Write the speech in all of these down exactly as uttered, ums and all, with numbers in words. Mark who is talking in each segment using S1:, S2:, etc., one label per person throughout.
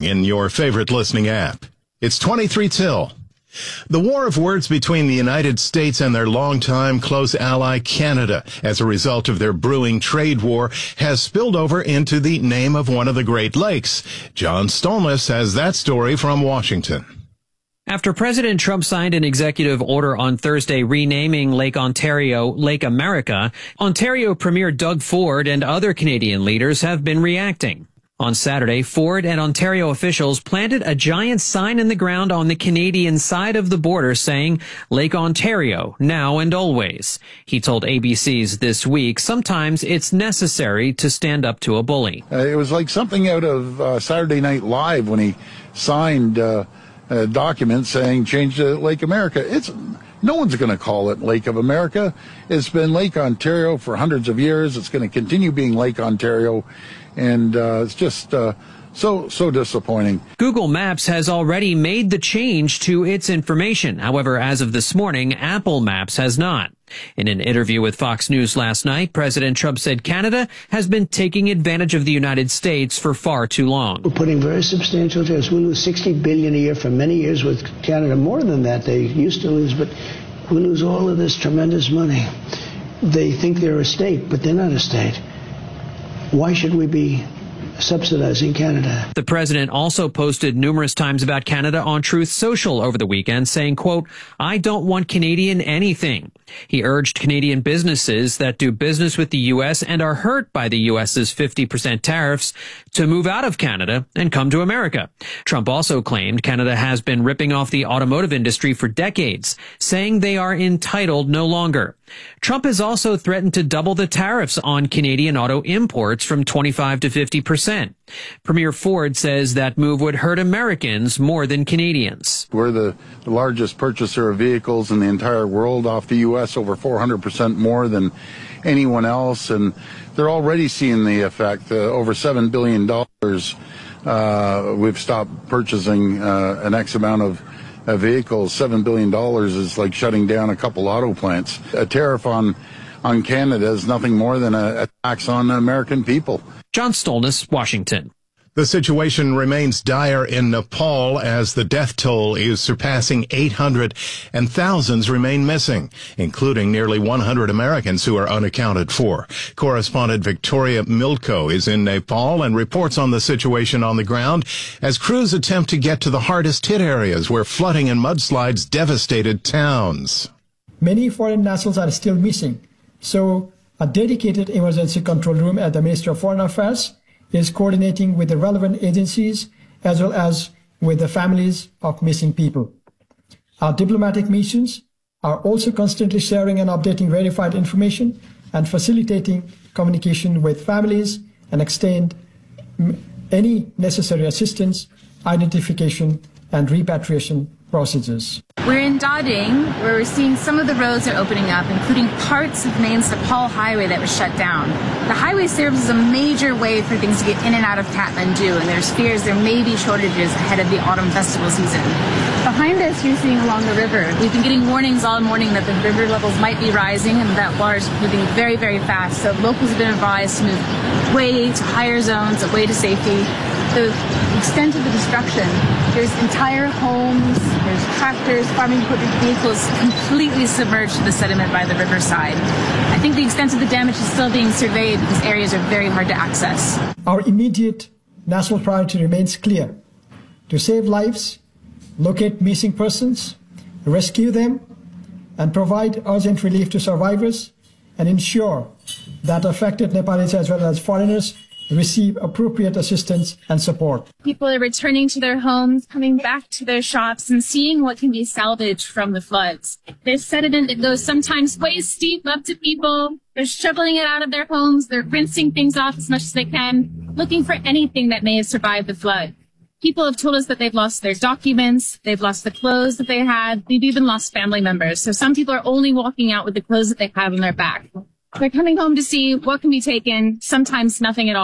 S1: in your favorite listening app. It's twenty-three till. The war of words between the United States and their longtime close ally Canada, as a result of their brewing trade war, has spilled over into the name of one of the Great Lakes. John Stolnis has that story from Washington.
S2: After President Trump signed an executive order on Thursday renaming Lake Ontario Lake America, Ontario Premier Doug Ford and other Canadian leaders have been reacting. On Saturday, Ford and Ontario officials planted a giant sign in the ground on the Canadian side of the border saying, Lake Ontario, now and always. He told A B C's This Week, sometimes it's necessary to stand up to a bully.
S3: Uh, it was like something out of uh, Saturday Night Live when he signed uh, a document saying change to Lake America. It's no one's going to call it Lake of America. It's been Lake Ontario for hundreds of years. It's going to continue being Lake Ontario. And uh, it's just uh, so, so disappointing.
S2: Google Maps has already made the change to its information. However, as of this morning, Apple Maps has not. In an interview with Fox News last night, President Trump said Canada has been taking advantage of the United States for far too long.
S4: We're putting very substantial tariffs. We lose sixty billion dollars a year for many years with Canada, more than that they used to lose, but we lose all of this tremendous money. They think they're a state, but they're not a state. Why should we be subsidizing Canada?
S2: The president also posted numerous times about Canada on Truth Social over the weekend, saying, quote, I don't want Canadian anything. He urged Canadian businesses that do business with the U S and are hurt by the U S's fifty percent tariffs to move out of Canada and come to America. Trump also claimed Canada has been ripping off the automotive industry for decades, saying they are entitled no longer. Trump has also threatened to double the tariffs on Canadian auto imports from twenty-five to fifty percent. Premier Ford says that move would hurt Americans more than Canadians.
S3: We're the, the largest purchaser of vehicles in the entire world off the U S, over four hundred percent more than anyone else, and they're already seeing the effect. Uh, over seven billion dollars uh, we've stopped purchasing uh, an X amount of uh, vehicles. seven billion dollars is like shutting down a couple auto plants. A tariff on, on Canada is nothing more than a, a tax on American people.
S2: John Stolnis, Washington.
S1: The situation remains dire in Nepal as the death toll is surpassing eight hundred and thousands remain missing, including nearly one hundred Americans who are unaccounted for. Correspondent Victoria Milko is in Nepal and reports on the situation on the ground as crews attempt to get to the hardest hit areas where flooding and mudslides devastated towns.
S5: Many foreign nationals are still missing, so a dedicated emergency control room at the Ministry of Foreign Affairs is coordinating with the relevant agencies as well as with the families of missing people. Our diplomatic missions are also constantly sharing and updating verified information and facilitating communication with families and extend any necessary assistance, identification, and repatriation procedures.
S6: We're in Dading, where we're seeing some of the roads are opening up, including parts of Maine's Nepal highway that was shut down. The highway serves as a major way for things to get in and out of Kathmandu, and there's fears there may be shortages ahead of the autumn festival season. Behind us, you're seeing along the river. We've been getting warnings all morning that the river levels might be rising and that water is moving very, very fast. So locals have been advised to move way to higher zones, away to safety. The extent of the destruction, there's entire homes, there's tractors, farming equipment, vehicles completely submerged to the sediment by the riverside. I think the extent of the damage is still being surveyed because areas are very hard to access.
S5: Our immediate national priority remains clear: to save lives, locate missing persons, rescue them, and provide urgent relief to survivors, and ensure that affected Nepalis as well as foreigners receive appropriate assistance and support.
S6: People are returning to their homes, coming back to their shops, and seeing what can be salvaged from the floods. There's sediment that goes sometimes way steep up to people. They're shoveling it out of their homes. They're rinsing things off as much as they can, looking for anything that may have survived the flood. People have told us that they've lost their documents, they've lost the clothes that they had, they've even lost family members. So some people are only walking out with the clothes that they had on their back. They're coming home to see what can be taken, sometimes nothing at all.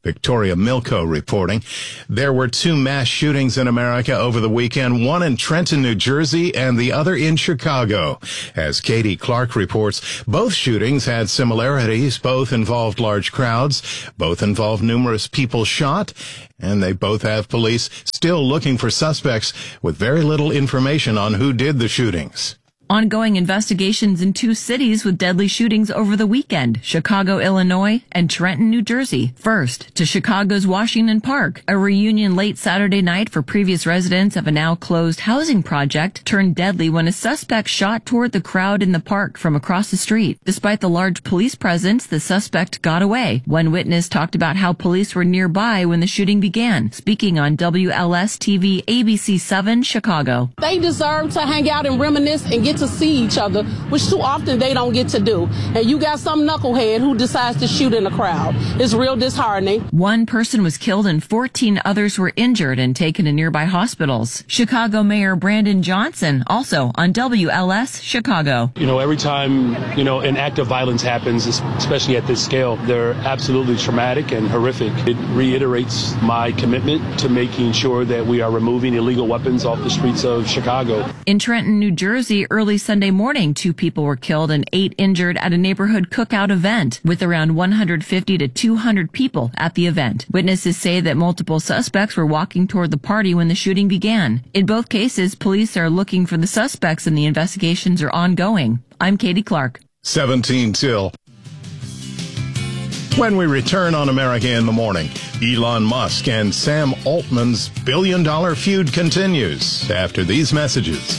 S1: Victoria Milko reporting. There were two mass shootings in America over the weekend, one in Trenton, New Jersey, and the other in Chicago. As Katie Clark reports, both shootings had similarities. Both involved large crowds. Both involved numerous people shot. And they both have police still looking for suspects with very little information on who did the shootings.
S7: Ongoing investigations in two cities with deadly shootings over the weekend, Chicago, Illinois, and Trenton, New Jersey. First, to Chicago's Washington Park. A reunion late Saturday night for previous residents of a now-closed housing project turned deadly when a suspect shot toward the crowd in the park from across the street. Despite the large police presence, the suspect got away. One witness talked about how police were nearby when the shooting began, speaking on W L S T V A B C seven Chicago.
S8: They deserve to hang out and reminisce and get to see each other, which too often they don't get to do. And you got some knucklehead who decides to shoot in the crowd. It's real disheartening.
S7: One person was killed and fourteen others were injured and taken to nearby hospitals. Chicago Mayor Brandon Johnson, also on W L S Chicago.
S9: You know, every time, you know, an act of violence happens, especially at this scale, they're absolutely traumatic and horrific. It reiterates my commitment to making sure that we are removing illegal weapons off the streets of Chicago.
S7: In Trenton, New Jersey, early Sunday morning, two people were killed and eight injured at a neighborhood cookout event with around one hundred fifty to two hundred people at the event. Witnesses say that multiple suspects were walking toward the party when the shooting began. In both cases, police are looking for the suspects and the investigations are ongoing. I'm Katie Clark.
S1: seventeen till. When we return on America in the Morning, Elon Musk and Sam Altman's billion-dollar feud continues after these messages.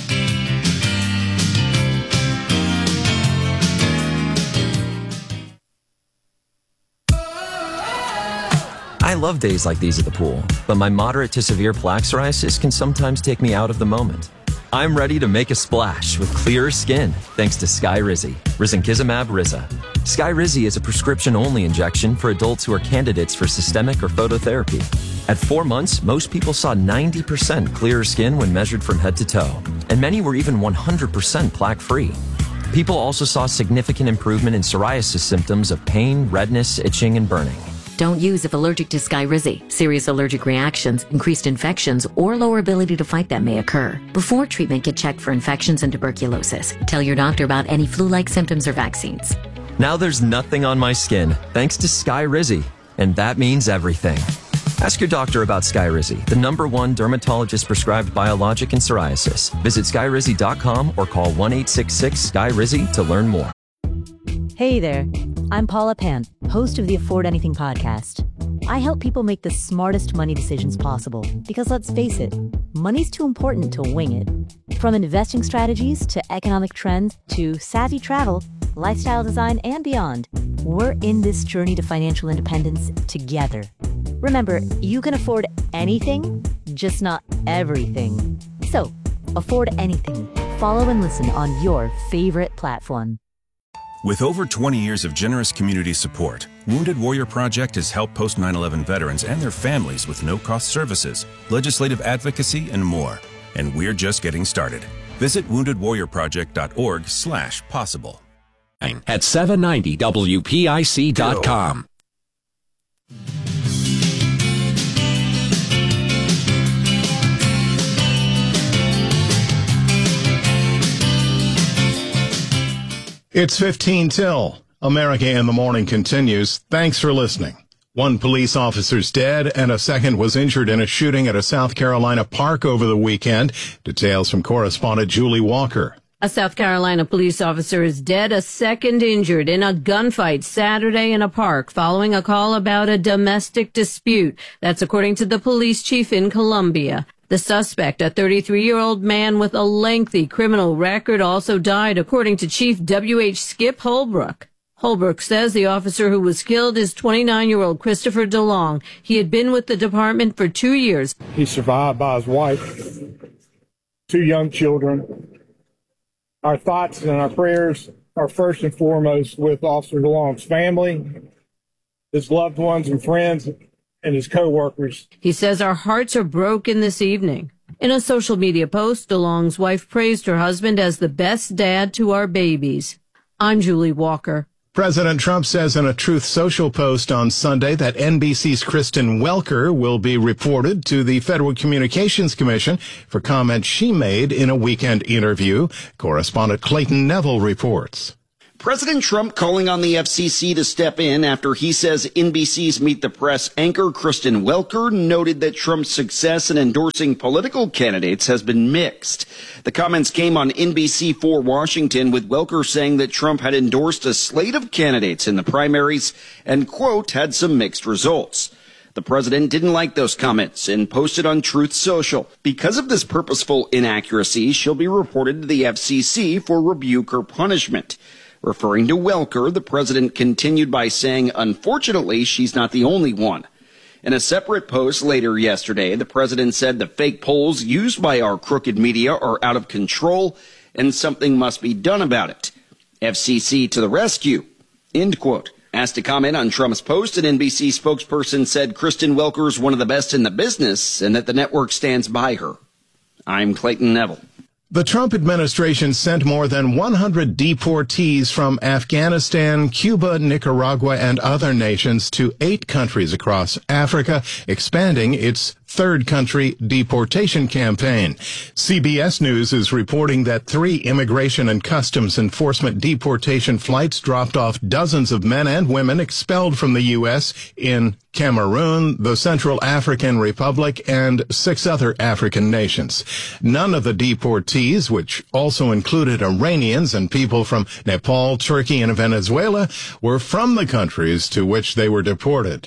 S10: I love days like these at the pool, but my moderate to severe plaque psoriasis can sometimes take me out of the moment. I'm ready to make a splash with clearer skin thanks to Skyrizi, Risankizumab Riza. Skyrizi is a prescription-only injection for adults who are candidates for systemic or phototherapy. At four months, most people saw ninety percent clearer skin when measured from head to toe, and many were even one hundred percent plaque-free. People also saw significant improvement in psoriasis symptoms of pain, redness, itching, and burning.
S11: Don't use if allergic to Skyrizi. Serious allergic reactions, increased infections, or lower ability to fight them may occur. Before treatment, get checked for infections and tuberculosis. Tell your doctor about any flu-like symptoms or vaccines.
S10: Now there's nothing on my skin thanks to Skyrizi, and that means everything. Ask your doctor about Skyrizi, the number one dermatologist-prescribed biologic in psoriasis. Visit skyrizi dot com or call one eight six six Sky Rizi to learn more.
S12: Hey there, I'm Paula Pant, host of the Afford Anything podcast. I help people make the smartest money decisions possible because, let's face it, money's too important to wing it. From investing strategies to economic trends to savvy travel, lifestyle design, and beyond, we're in this journey to financial independence together. Remember, you can afford anything, just not everything. So, afford anything. Follow and listen on your favorite platform.
S13: With over twenty years of generous community support, Wounded Warrior Project has helped post nine eleven veterans and their families with no-cost services, legislative advocacy, and more. And we're just getting started. Visit wounded warrior project dot org slash possible.
S14: At seven ninety W P I C dot com.
S1: It's fifteen till. America in the Morning continues. Thanks for listening. One police officer's dead and a second was injured in a shooting at a South Carolina park over the weekend. Details from correspondent Julie Walker.
S15: A South Carolina police officer is dead, a second injured in a gunfight Saturday in a park following a call about a domestic dispute. That's according to the police chief in Columbia. The suspect, a thirty-three-year-old man with a lengthy criminal record, also died, according to Chief W H Skip Holbrook. Holbrook says the officer who was killed is twenty-nine-year-old Christopher DeLong. He had been with the department for two years.
S16: He's survived by his wife, two young children. Our thoughts and our prayers are first and foremost with Officer DeLong's family, his loved ones and friends, and his co-workers.
S15: He says our hearts are broken this evening. In a social media post, DeLong's wife praised her husband as the best dad to our babies. I'm Julie Walker.
S1: President Trump says in a Truth Social post on Sunday that N B C's Kristen Welker will be reported to the Federal Communications Commission for comments she made in a weekend interview. Correspondent Clayton Neville reports.
S17: President Trump calling on the F C C to step in after he says N B C's Meet the Press anchor Kristen Welker noted that Trump's success in endorsing political candidates has been mixed. The comments came on N B C four Washington, with Welker saying that Trump had endorsed a slate of candidates in the primaries and, quote, had some mixed results. The president didn't like those comments and posted on Truth Social. Because of this purposeful inaccuracy, she'll be reported to the F C C for rebuke or punishment. Referring to Welker, the president continued by saying, unfortunately, she's not the only one. In a separate post later yesterday, the president said the fake polls used by our crooked media are out of control and something must be done about it. F C C to the rescue. End quote. Asked to comment on Trump's post, an N B C spokesperson said Kristen Welker is one of the best in the business and that the network stands by her. I'm Clayton Neville.
S1: The Trump administration sent more than one hundred deportees from Afghanistan, Cuba, Nicaragua, and other nations to eight countries across Africa, expanding its third country deportation campaign. C B S News is reporting that three Immigration and Customs Enforcement deportation flights dropped off dozens of men and women expelled from the U S in Cameroon, the Central African Republic, and six other African nations. None of the deportees, which also included Iranians and people from Nepal, Turkey, and Venezuela, were from the countries to which they were deported.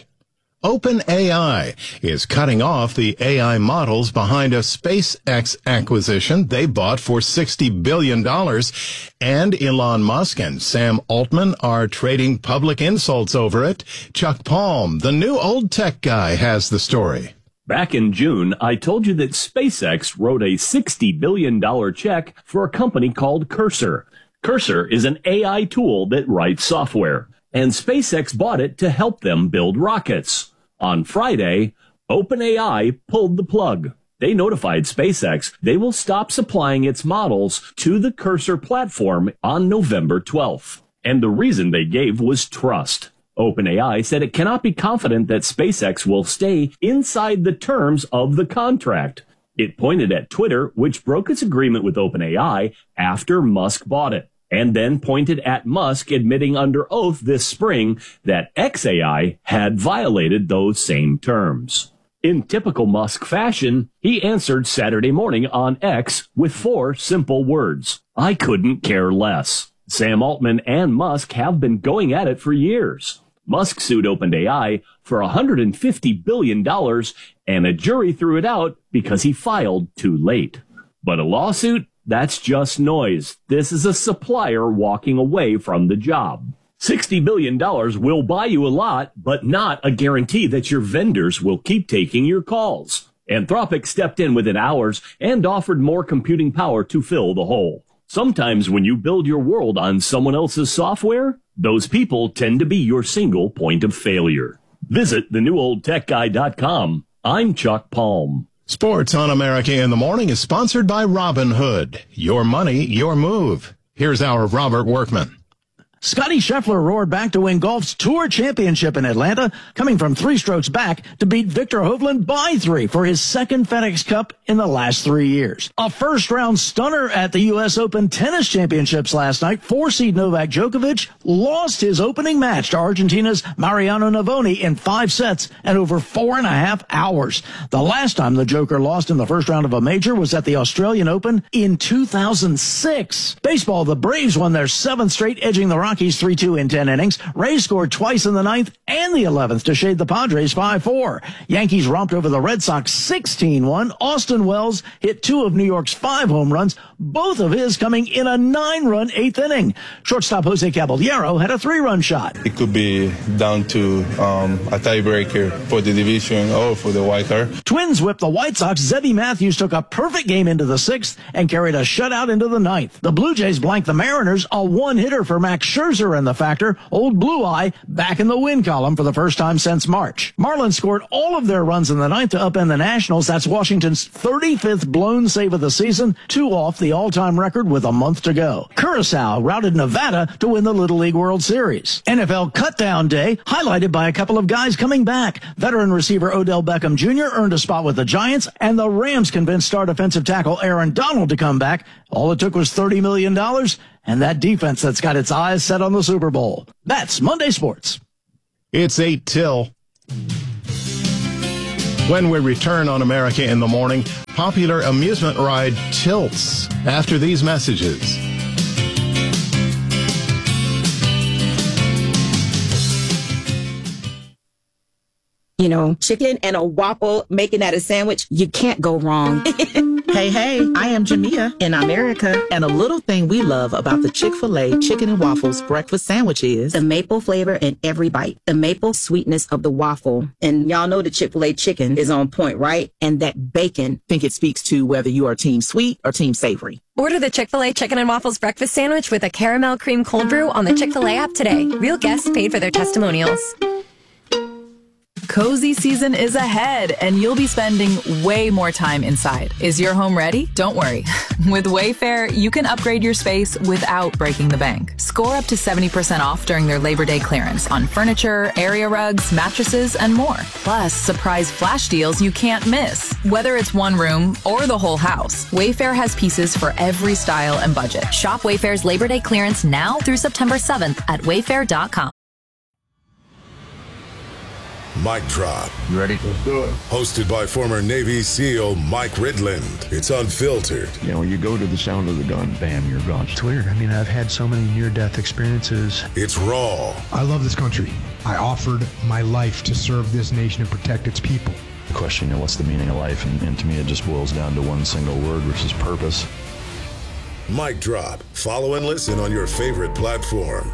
S1: OpenAI is cutting off the A I models behind a SpaceX acquisition they bought for sixty billion dollars, and Elon Musk and Sam Altman are trading public insults over it. Chuck Palm, the new old tech guy, has the story.
S18: Back in June, I told you that SpaceX wrote a sixty billion dollars check for a company called Cursor. Cursor is an A I tool that writes software, and SpaceX bought it to help them build rockets. On Friday, OpenAI pulled the plug. They notified SpaceX they will stop supplying its models to the Cursor platform on November twelfth. And the reason they gave was trust. OpenAI said it cannot be confident that SpaceX will stay inside the terms of the contract. It pointed at Twitter, which broke its agreement with OpenAI after Musk bought it, and then pointed at Musk admitting under oath this spring that xAI had violated those same terms. In typical Musk fashion, he answered Saturday morning on X with four simple words: I couldn't care less. Sam Altman and Musk have been going at it for years. Musk sued OpenAI for one hundred fifty billion dollars, and a jury threw it out because he filed too late. But a lawsuit? That's just noise. This is a supplier walking away from the job. sixty billion dollars will buy you a lot, but not a guarantee that your vendors will keep taking your calls. Anthropic stepped in within hours and offered more computing power to fill the hole. Sometimes when you build your world on someone else's software, those people tend to be your single point of failure. Visit the new old tech guy dot com. I'm Chuck Palm.
S1: Sports on America in the Morning is sponsored by Robinhood. Your money, your move. Here's our Robert Workman.
S19: Scotty Scheffler roared back to win golf's Tour Championship in Atlanta, coming from three strokes back to beat Victor Hovland by three for his second FedEx Cup in the last three years. A first-round stunner at the U S Open Tennis Championships last night, four-seed Novak Djokovic lost his opening match to Argentina's Mariano Navoni in five sets and over four and a half hours. The last time the Joker lost in the first round of a major was at the Australian Open in two thousand six. Baseball, the Braves won their seventh straight, edging the Rockies three two in ten innings. Rays scored twice in the ninth and the eleventh to shade the Padres five four. Yankees romped over the Red Sox sixteen one. Austin Wells hit two of New York's five home runs, both of his coming in a nine-run eighth inning. Shortstop Jose Caballero had a three-run shot.
S20: It could be down to um, a tiebreaker for the division or for the wild card.
S19: Twins whipped the White Sox. Zebby Matthews took a perfect game into the sixth and carried a shutout into the ninth. The Blue Jays blanked the Mariners. A one-hitter for Max Scherzer Scherzer in the factor. Old Blue Eye back in the win column for the first time since March. Marlins scored all of their runs in the ninth to upend the Nationals. That's Washington's thirty-fifth blown save of the season, two off the all-time record with a month to go. Curacao routed Nevada to win the Little League World Series. N F L Cutdown Day, highlighted by a couple of guys coming back. Veteran receiver Odell Beckham Junior earned a spot with the Giants, and the Rams convinced star defensive tackle Aaron Donald to come back. All it took was thirty million dollars, and that defense that's got its eyes set on the Super Bowl. That's Monday Sports.
S1: It's eight till. When we return on America in the Morning, popular amusement ride tilts after these messages.
S21: You know, chicken and a waffle, making that a sandwich, you can't go wrong.
S22: Hey, hey, I am Jamia in America, and a little thing we love about the Chick-fil-A Chicken and Waffles breakfast sandwich is
S21: the maple flavor in every bite, the maple sweetness of the waffle. And y'all know the Chick-fil-A chicken is on point, right? And that bacon.
S22: I think it speaks to whether you are team sweet or team savory.
S23: Order the Chick-fil-A Chicken and Waffles breakfast sandwich with a caramel cream cold brew on the Chick-fil-A app today. Real guests paid for their testimonials.
S24: Cozy season is ahead, and you'll be spending way more time inside. Is your home ready? Don't worry. With Wayfair, you can upgrade your space without breaking the bank. Score up to seventy percent off during their Labor Day clearance on furniture, area rugs, mattresses, and more. Plus, surprise flash deals you can't miss. Whether it's one room or the whole house, Wayfair has pieces for every style and budget.
S23: Shop Wayfair's Labor Day clearance now through September seventh at wayfair dot com.
S25: Mic Drop.
S26: You ready? Let's do it.
S25: Hosted by former Navy SEAL Mike Ridland. It's unfiltered.
S26: You know, you go to the sound of the gun, bam, you're gone.
S27: It's weird. I mean, I've had so many near-death experiences.
S25: It's raw.
S28: I love this country. I offered my life to serve this nation and protect its people.
S26: The question, you know, what's the meaning of life? And, and to me, it just boils down to one single word, which is purpose.
S25: Mic Drop. Follow and listen on your favorite platform.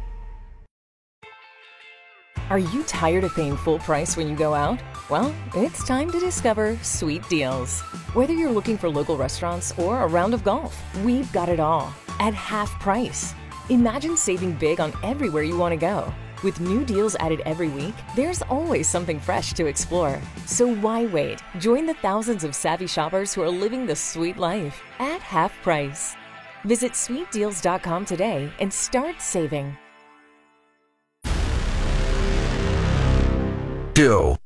S29: Are you tired of paying full price when you go out? Well, it's time to discover Sweet Deals. Whether you're looking for local restaurants or a round of golf, we've got it all at half price. Imagine saving big on everywhere you want to go. With new deals added every week, there's always something fresh to explore. So why wait? Join the thousands of savvy shoppers who are living the sweet life at half price. Visit sweet deals dot com today and start saving.
S30: Do.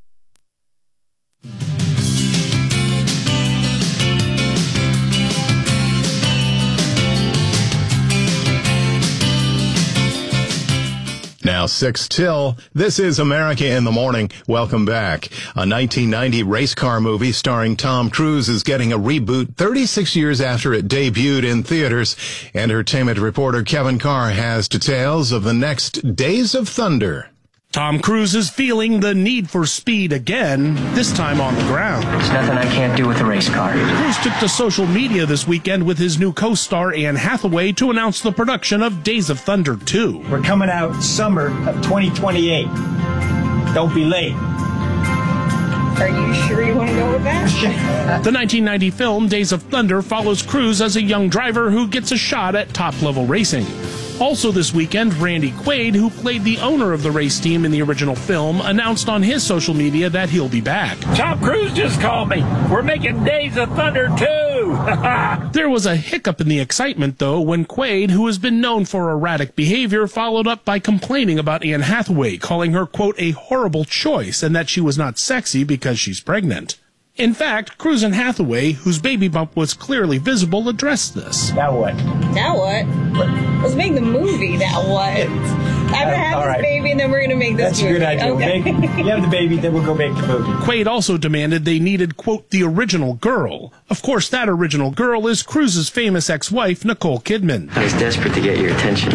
S1: Now six till. This is America in the Morning. Welcome back. A nineteen ninety race car movie starring Tom Cruise is getting a reboot thirty-six years after it debuted in theaters. Entertainment reporter Kevin Carr has details of the next Days of Thunder.
S31: Tom Cruise is feeling the need for speed again, this time on the ground.
S32: There's nothing I can't do with a race car.
S31: Cruise took to social media this weekend with his new co-star Anne Hathaway to announce the production of Days of Thunder two.
S33: We're coming out summer of twenty twenty-eight. Don't be late.
S34: Are you sure you want to go with that?
S31: The nineteen ninety film Days of Thunder follows Cruise as a young driver who gets a shot at top-level racing. Also this weekend, Randy Quaid, who played the owner of the race team in the original film, announced on his social media that he'll be back.
S33: Tom Cruise just called me. We're making Days of Thunder two.
S31: There was a hiccup in the excitement, though, when Quaid, who has been known for erratic behavior, followed up by complaining about Anne Hathaway, calling her, quote, a horrible choice, and that she was not sexy because she's pregnant. In fact, Cruise and Hathaway, whose baby bump was clearly visible, addressed this.
S33: Now what?
S34: Now what? Let's make the movie. Now what? I'm going to have this right. baby, and then we're going to make this
S33: That's
S34: movie.
S33: That's a good idea. Okay. Make, you have the baby, then we'll go make the movie.
S31: Quaid also demanded they needed, quote, the original girl. Of course, that original girl is Cruise's famous ex-wife, Nicole Kidman.
S32: I was desperate to get your attention.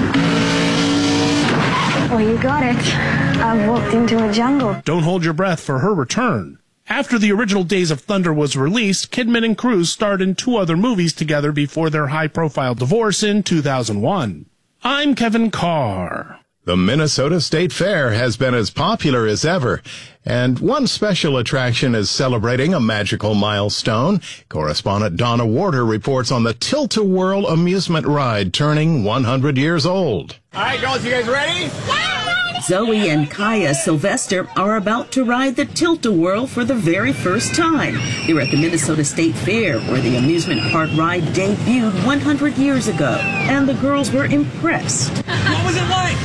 S34: Well, you got it. I walked into a jungle.
S31: Don't hold your breath for her return. After the original Days of Thunder was released, Kidman and Cruise starred in two other movies together before their high-profile divorce in two thousand one. I'm Kevin Carr.
S1: The Minnesota State Fair has been as popular as ever, and one special attraction is celebrating a magical milestone. Correspondent Donna Warder reports on the Tilt-A-Whirl amusement ride turning one hundred years old.
S2: All right, girls, you guys ready?
S3: Zoe and Kaya Sylvester are about to ride the Tilt-A-Whirl for the very first time. They're at the Minnesota State Fair, where the amusement park ride debuted one hundred years ago, and the girls were impressed.
S2: What was it like?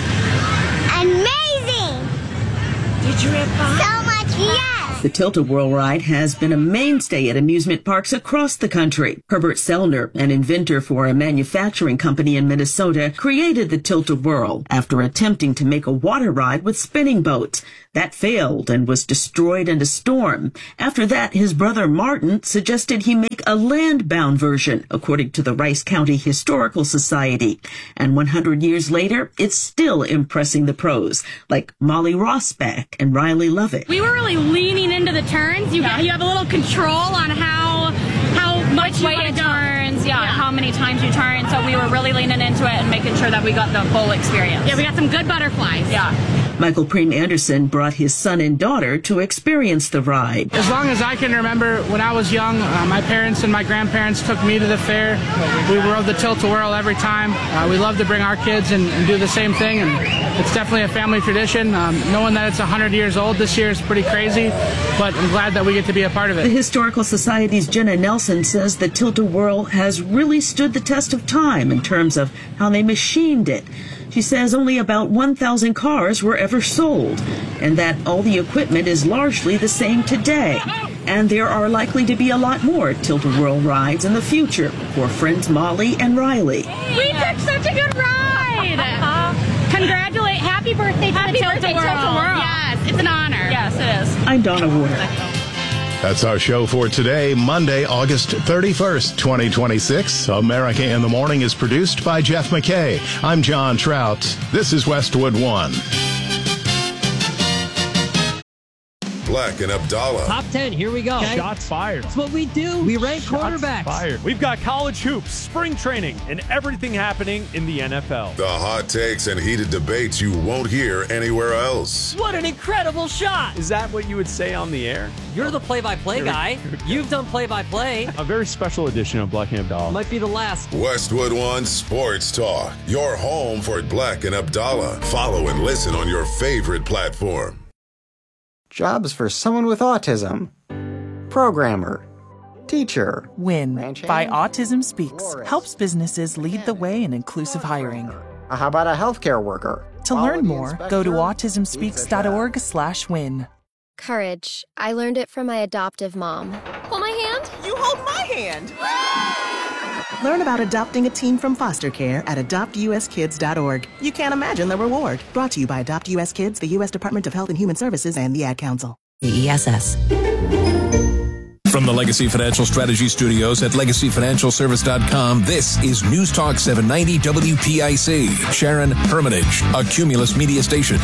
S4: Amazing!
S3: Did you have fun?
S4: So much fun! Yes!
S3: The Tilt-A-Whirl ride has been a mainstay at amusement parks across the country. Herbert Sellner, an inventor for a manufacturing company in Minnesota, created the Tilt-A-Whirl after attempting to make a water ride with spinning boats. That failed and was destroyed in a storm. After that, his brother Martin suggested he make a land-bound version, according to the Rice County Historical Society. And one hundred years later, it's still impressing the pros, like Molly Rossback and Riley Lovett.
S5: We were really leaning into the turns. You, yeah. you have a little control on how how much way it turns, yeah, yeah, how many times you turn. So we were really leaning into it and making sure that we got the full experience. Yeah, we got some good butterflies. Yeah.
S3: Michael Preem Anderson brought his son and daughter to experience the ride.
S6: As long as I can remember, when I was young, uh, my parents and my grandparents took me to the fair. We rode the Tilt-A-Whirl every time. Uh, we love to bring our kids and, and do the same thing, and it's definitely a family tradition. Um, knowing that it's one hundred years old this year is pretty crazy, but I'm glad that we get to be a part of it.
S3: The Historical Society's Jenna Nelson says the Tilt-A-Whirl has really stood the test of time in terms of how they machined it. She says only about one thousand cars were ever sold, and that all the equipment is largely the same today. And there are likely to be a lot more Tilt-A-Whirl rides in the future for friends Molly and Riley.
S5: We took such a good ride! Uh, congratulate, happy birthday to happy the Tilt-A-Whirl. Tilt-A-Whirl. Yes, it's an honor. Yes, it is.
S3: I'm Donna Warder.
S1: That's our show for today, Monday, August thirty-first, twenty twenty-six. America in the Morning is produced by Jeff McKay. I'm John Trout. This is Westwood One.
S25: Black and Abdallah.
S7: Top ten, here we go.
S8: Okay. Shots fired.
S7: That's what we do. We rank
S8: Shots
S7: quarterbacks.
S8: Fired. We've got college hoops, spring training, and everything happening in the N F L.
S25: The hot takes and heated debates you won't hear anywhere else.
S7: What an incredible shot.
S8: Is that what you would say on the air?
S7: You're the play-by-play guy. You've done play-by-play.
S8: A very special edition of Black and Abdallah.
S7: Might be the last.
S25: Westwood One Sports Talk. Your home for Black and Abdallah. Follow and listen on your favorite platform.
S9: Jobs for someone with autism. Programmer. Teacher.
S22: WIN by Autism Speaks helps businesses lead the way in inclusive hiring.
S9: How about a healthcare worker?
S22: To learn more, go to autism speaks dot org slash win.
S10: Courage. I learned it from my adoptive mom. Hold my hand.
S11: You hold my hand.
S22: Learn about adopting a teen from foster care at adopt u s kids dot org. You can't imagine the reward. Brought to you by Adopt U S Kids, the U S Department of Health and Human Services, and the Ad Council.
S12: The E S S.
S13: From the Legacy Financial Strategy Studios at legacy financial service dot com, this is News Talk seven ninety W P I C. Sharon Hermitage, a Cumulus media station.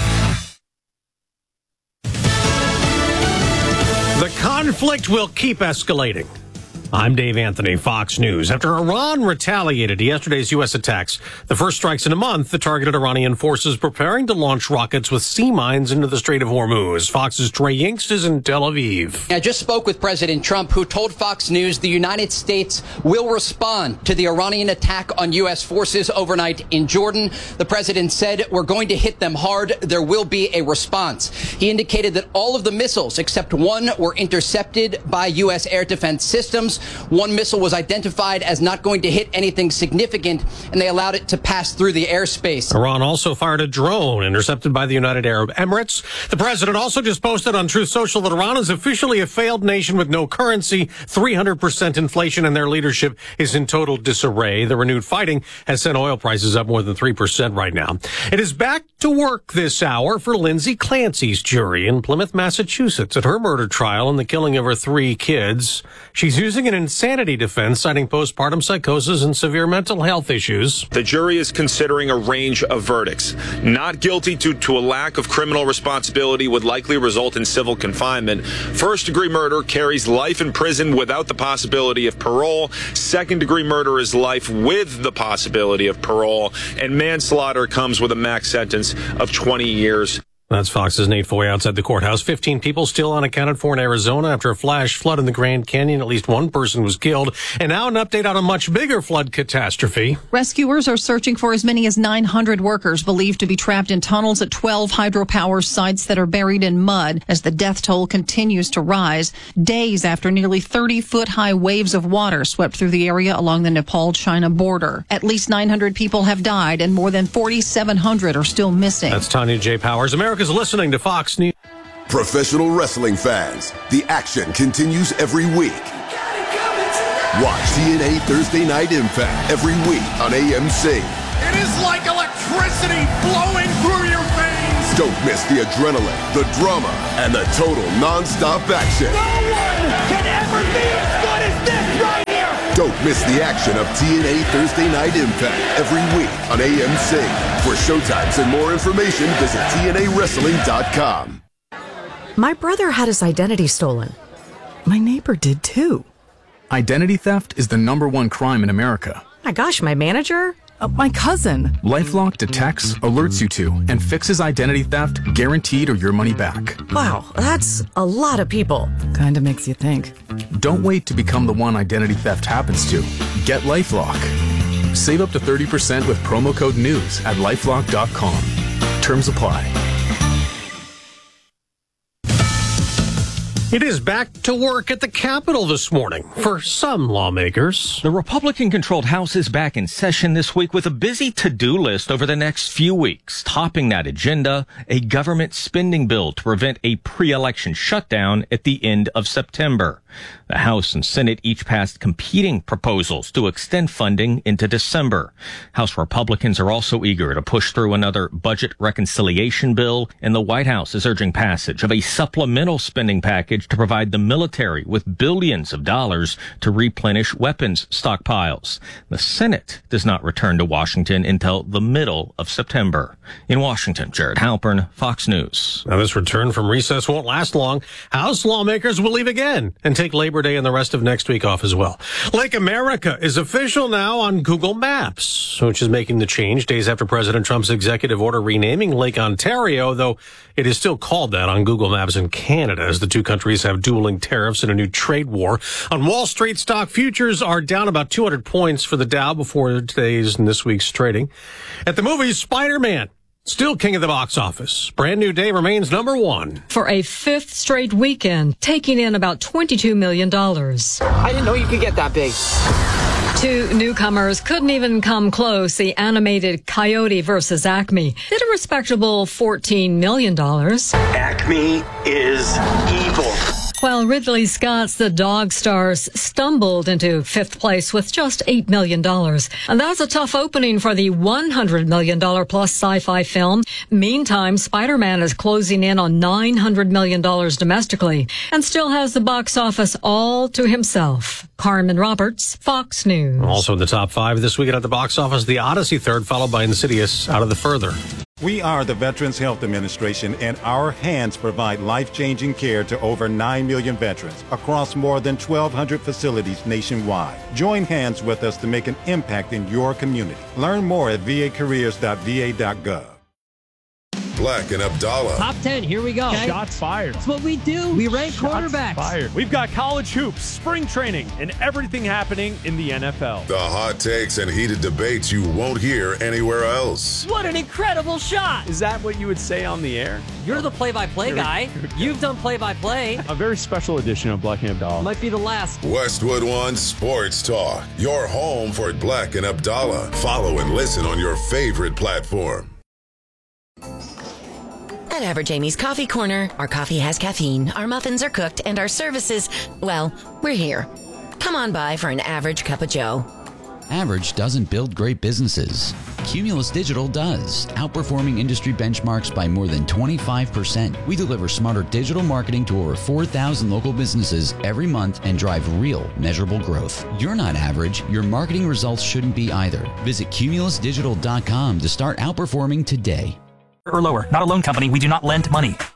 S14: The conflict will keep escalating. I'm Dave Anthony, Fox News. After Iran retaliated to yesterday's U S attacks, the first strikes in a month, the targeted Iranian forces preparing to launch rockets with sea mines into the Strait of Hormuz. Fox's Trey Yingst is in Tel Aviv.
S30: I just spoke with President Trump, who told Fox News the United States will respond to the Iranian attack on U S forces overnight in Jordan. The president said, we're going to hit them hard. There will be a response. He indicated that all of the missiles, except one, were intercepted by U S air defense systems. One missile was identified as not going to hit anything significant, and they allowed it to pass through the airspace.
S14: Iran also fired a drone intercepted by the United Arab Emirates. The president also just posted on Truth Social that Iran is officially a failed nation with no currency, three hundred percent inflation, and their leadership is in total disarray. The renewed fighting has sent oil prices up more than three percent right now. It is back to work this hour for Lindsay Clancy's jury in Plymouth, Massachusetts at her murder trial and the killing of her three kids. She's using an an insanity defense, citing postpartum psychosis and severe mental health issues.
S4: The jury is considering a range of verdicts. Not guilty due to a lack of criminal responsibility would likely result in civil confinement. First-degree murder carries life in prison without the possibility of parole. Second-degree murder is life with the possibility of parole. And manslaughter comes with a max sentence of twenty years.
S14: That's Fox's Nate Foy outside the courthouse. fifteen people still unaccounted for in Arizona after a flash flood in the Grand Canyon. At least one person was killed. And now an update on a much bigger flood catastrophe.
S11: Rescuers are searching for as many as nine hundred workers believed to be trapped in tunnels at twelve hydropower sites that are buried in mud as the death toll continues to rise. Days after nearly thirty-foot-high waves of water swept through the area along the Nepal-China border. At least nine hundred people have died and more than forty-seven hundred are still missing.
S14: That's Tanya J. Powers. America's listening to Fox News.
S12: Professional wrestling fans, the action continues every week. Watch T N A Thursday Night Impact every week on A M C.
S2: It is like electricity flowing through your veins.
S12: Don't miss the adrenaline, the drama, and the total non-stop action.
S2: No one can ever be as good as this right here.
S12: Don't miss the action of T N A Thursday Night Impact every week on A M C. For showtimes and more information, visit T N A wrestling dot com.
S15: My brother had his identity stolen. My neighbor did too.
S16: Identity theft is the number one crime in America.
S15: My gosh, my manager? Uh, my cousin.
S16: LifeLock detects, alerts you to, and fixes identity theft, guaranteed or your money back.
S15: Wow, that's a lot of people. Kinda makes you think.
S16: Don't wait to become the one identity theft happens to. Get LifeLock. Save up to thirty percent with promo code NEWS at lifelock dot com. Terms apply.
S14: It is back to work at the Capitol this morning for some lawmakers.
S17: The Republican-controlled House is back in session this week with a busy to-do list over the next few weeks. Topping that agenda, a government spending bill to prevent a pre-election shutdown at the end of September. The House and Senate each passed competing proposals to extend funding into December. House Republicans are also eager to push through another budget reconciliation bill, and the White House is urging passage of a supplemental spending package to provide the military with billions of dollars to replenish weapons stockpiles. The Senate does not return to Washington until the middle of September. In Washington, Jared Halpern, Fox News.
S14: Now, this return from recess won't last long. House lawmakers will leave again and take Labor Day and the rest of next week off as well. Lake America is official now on Google Maps, which is making the change days after President Trump's executive order renaming Lake Ontario, though it is still called that on Google Maps in Canada, as the two countries have dueling tariffs and a new trade war. On Wall Street, stock futures are down about two hundred points for the Dow before today's and this week's trading. At the movies, Spider-Man, still king of the box office. Brand New Day remains number one.
S18: For a fifth straight weekend, taking in about twenty-two million dollars.
S2: I didn't know you could get that big.
S18: Two newcomers couldn't even come close. The animated Coyote versus Acme did a respectable fourteen million dollars.
S19: Acme is evil.
S18: While Ridley Scott's The Dog Stars stumbled into fifth place with just eight million dollars. And that's a tough opening for the one hundred million dollars plus sci-fi film. Meantime, Spider-Man is closing in on nine hundred million dollars domestically and still has the box office all to himself. Carmen Roberts, Fox News.
S14: Also in the top five this weekend at the box office, The Odyssey third, followed by Insidious Out of the Further.
S20: We are the Veterans Health Administration, and our hands provide life-changing care to over nine million veterans across more than twelve hundred facilities nationwide. Join hands with us to make an impact in your community. Learn more at v a careers dot v a dot gov.
S25: Black and Abdallah.
S7: Top ten, here we go.
S8: Okay. Shots fired.
S7: That's what we do. We rank
S8: Shots
S7: quarterbacks.
S8: Fired. We've got college hoops, spring training, and everything happening in the N F L.
S25: The hot takes and heated debates you won't hear anywhere else.
S7: What an incredible shot.
S8: Is that what you would say on the air?
S7: You're the play-by-play guy. You've done play-by-play.
S8: A very special edition of Black and Abdallah.
S7: Might be the last.
S25: Westwood One Sports Talk. Your home for Black and Abdallah. Follow and listen on your favorite platform.
S21: At Average Amy's Coffee Corner, our coffee has caffeine, our muffins are cooked, and our services, well, we're here. Come on by for an average cup of joe.
S23: Average doesn't build great businesses.
S1: Cumulus Digital does, outperforming industry benchmarks by more than twenty-five percent. We deliver smarter digital marketing to over four thousand local businesses every month and drive real, measurable growth. You're not average. Your marketing results shouldn't be either. Visit cumulus digital dot com to start outperforming today.
S3: Or lower. Not a loan company. We do not lend money.